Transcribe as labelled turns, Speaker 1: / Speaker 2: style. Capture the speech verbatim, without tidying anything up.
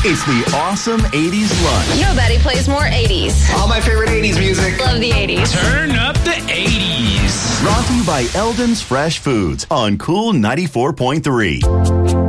Speaker 1: It's the Awesome eighties Lunch.
Speaker 2: Nobody plays more eighties.
Speaker 3: All my favorite eighties music.
Speaker 2: Love the eighties.
Speaker 4: Turn up the eighties.
Speaker 1: Brought to you by Eldon's Fresh Foods on Cool ninety-four point three.